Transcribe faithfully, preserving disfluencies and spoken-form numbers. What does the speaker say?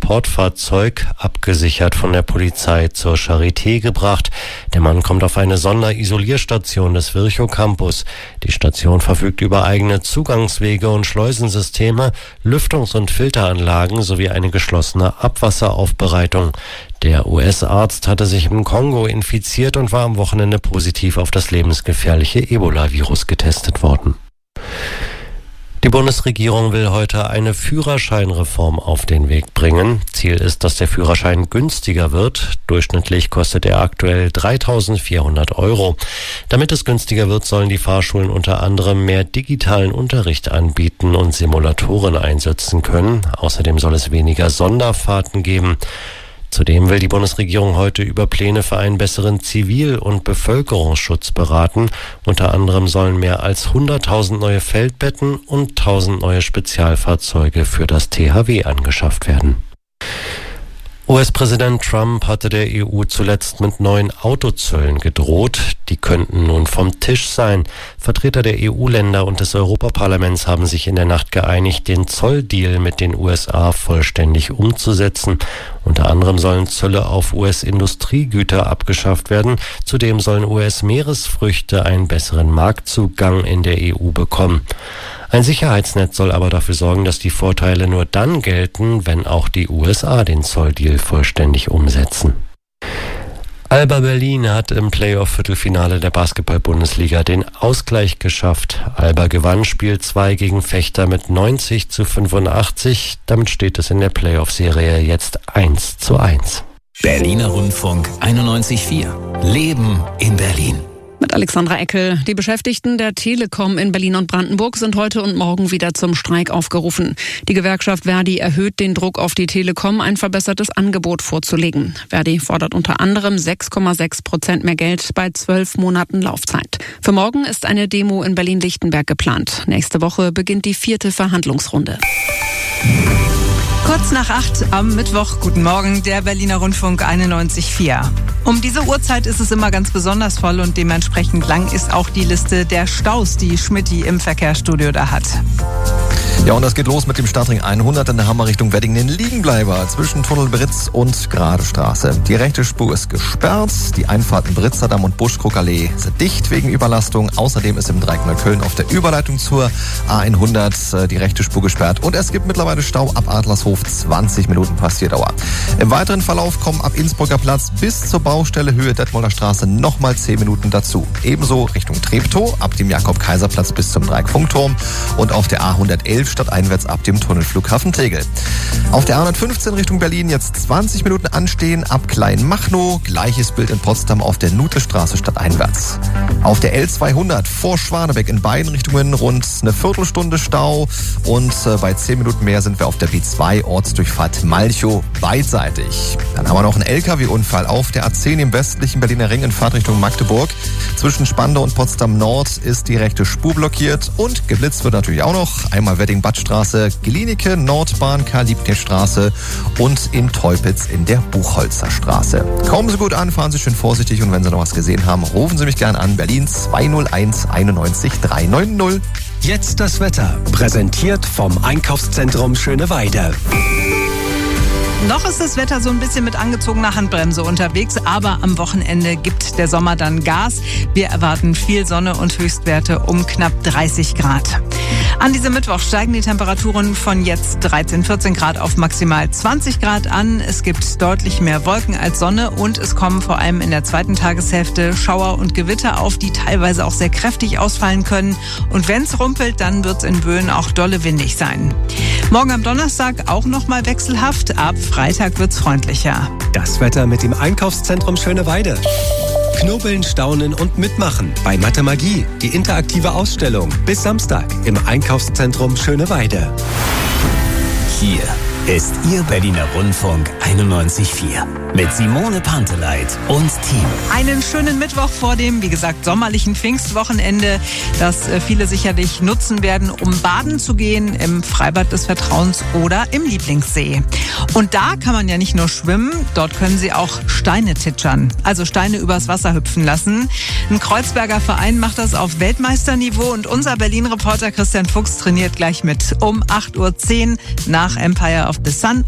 Transportfahrzeug, abgesichert von der Polizei, zur Charité gebracht. Der Mann kommt auf eine Sonderisolierstation des Virchow Campus. Die Station verfügt über eigene Zugangswege und Schleusensysteme, Lüftungs- und Filteranlagen sowie eine geschlossene Abwasseraufbereitung. Der U S-Arzt hatte sich im Kongo infiziert und war am Wochenende positiv auf das lebensgefährliche Ebola-Virus getestet worden. Die Bundesregierung will heute eine Führerscheinreform auf den Weg bringen. Ziel ist, dass der Führerschein günstiger wird. Durchschnittlich kostet er aktuell dreitausendvierhundert Euro. Damit es günstiger wird, sollen die Fahrschulen unter anderem mehr digitalen Unterricht anbieten und Simulatoren einsetzen können. Außerdem soll es weniger Sonderfahrten geben. Zudem will die Bundesregierung heute über Pläne für einen besseren Zivil- und Bevölkerungsschutz beraten. Unter anderem sollen mehr als hunderttausend neue Feldbetten und tausend neue Spezialfahrzeuge für das T H W angeschafft werden. U S-Präsident Trump hatte der E U zuletzt mit neuen Autozöllen gedroht. Die könnten nun vom Tisch sein. Vertreter der E U-Länder und des Europaparlaments haben sich in der Nacht geeinigt, den Zolldeal mit den U S A vollständig umzusetzen. Unter anderem sollen Zölle auf U S-Industriegüter abgeschafft werden. Zudem sollen U S-Meeresfrüchte einen besseren Marktzugang in der E U bekommen. Ein Sicherheitsnetz soll aber dafür sorgen, dass die Vorteile nur dann gelten, wenn auch die U S A den Zolldeal vollständig umsetzen. Alba Berlin hat im Playoff-Viertelfinale der Basketball-Bundesliga den Ausgleich geschafft. Alba gewann Spiel zwei gegen Vechta mit neunzig zu fünfundachtzig. Damit steht es in der Playoff-Serie jetzt eins zu eins. Berliner Rundfunk einundneunzig Komma vier. Leben in Berlin. Mit Alexandra Eckel. Die Beschäftigten der Telekom in Berlin und Brandenburg sind heute und morgen wieder zum Streik aufgerufen. Die Gewerkschaft Verdi erhöht den Druck auf die Telekom, ein verbessertes Angebot vorzulegen. Verdi fordert unter anderem sechs Komma sechs Prozent mehr Geld bei zwölf Monaten Laufzeit. Für morgen ist eine Demo in Berlin-Lichtenberg geplant. Nächste Woche beginnt die vierte Verhandlungsrunde. Kurz nach acht am Mittwoch, guten Morgen, der Berliner Rundfunk einundneunzig Komma vier. Um diese Uhrzeit ist es immer ganz besonders voll und dementsprechend lang ist auch die Liste der Staus, die Schmitty im Verkehrsstudio da hat. Ja, und das geht los mit dem Stadtring hundert in der Hammer Richtung Weddingen, den Liegenbleiber zwischen Tunnel Britz und Geradestraße. Die rechte Spur ist gesperrt, die Einfahrten Britzerdamm und Buschkrugallee sind dicht wegen Überlastung. Außerdem ist im Dreieck Neukölln auf der Überleitung zur A hundert die rechte Spur gesperrt und es gibt mittlerweile Stau ab Adlershof, zwanzig Minuten Passierdauer. Im weiteren Verlauf kommen ab Innsbrucker Platz bis zur Baustelle Höhe Detmolder Straße nochmal zehn Minuten dazu. Ebenso Richtung Treptow ab dem Jakob-Kaiser-Platz bis zum Dreieck Funkturm und auf der A hundertelf stadteinwärts ab dem Tunnelflughafen Tegel. Auf der A hundertfünfzehn Richtung Berlin jetzt zwanzig Minuten anstehen ab Kleinmachnow. Gleiches Bild in Potsdam auf der Nutelstraße stadteinwärts. Auf der L zweihundert vor Schwanebeck in beiden Richtungen rund eine Viertelstunde Stau und äh, bei zehn Minuten mehr sind wir auf der B zwei Ortsdurchfahrt Malchow beidseitig. Dann haben wir noch einen L K W-Unfall auf der A zehn im westlichen Berliner Ring in Fahrtrichtung Magdeburg. Zwischen Spandau und Potsdam Nord ist die rechte Spur blockiert und geblitzt wird natürlich auch noch. Einmal Wedding-Badstraße, Glienicke, Nordbahn, Karl-Liebknecht-Straße und in Teupitz in der Buchholzer Straße. Kommen Sie gut an, fahren Sie schön vorsichtig und wenn Sie noch was gesehen haben, rufen Sie mich gerne an. Berlin zwei null eins einundneunzig dreihundertneunzig. Jetzt das Wetter, präsentiert vom Einkaufszentrum Schöneweide. Noch ist das Wetter so ein bisschen mit angezogener Handbremse unterwegs, aber am Wochenende gibt der Sommer dann Gas. Wir erwarten viel Sonne und Höchstwerte um knapp dreißig Grad. An diesem Mittwoch steigen die Temperaturen von jetzt dreizehn, vierzehn Grad auf maximal zwanzig Grad an. Es gibt deutlich mehr Wolken als Sonne und es kommen vor allem in der zweiten Tageshälfte Schauer und Gewitter auf, die teilweise auch sehr kräftig ausfallen können. Und wenn es rumpelt, dann wird es in Böen auch dolle windig sein. Morgen am Donnerstag auch nochmal wechselhaft. Ab Freitag wird's freundlicher. Das Wetter mit dem Einkaufszentrum Schöneweide. Knubbeln, staunen und mitmachen bei Mathe Magie, die interaktive Ausstellung. Bis Samstag im Einkaufszentrum Schöneweide. Hier ist Ihr Berliner Rundfunk einundneunzig Komma vier mit Simone Panteleit und Team. Einen schönen Mittwoch vor dem, wie gesagt, sommerlichen Pfingstwochenende, das viele sicherlich nutzen werden, um baden zu gehen im Freibad des Vertrauens oder im Lieblingssee. Und da kann man ja nicht nur schwimmen, dort können Sie auch Steine titschern, also Steine übers Wasser hüpfen lassen. Ein Kreuzberger Verein macht das auf Weltmeisterniveau und unser Berlin-Reporter Christian Fuchs trainiert gleich mit um acht Uhr zehn nach Empire of the Sun.